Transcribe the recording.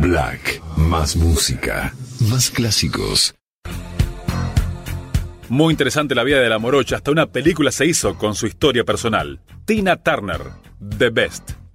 Black, más música, más clásicos. Muy interesante la vida de la morocha, hasta una película se hizo con su historia personal. Tina Turner, The Best.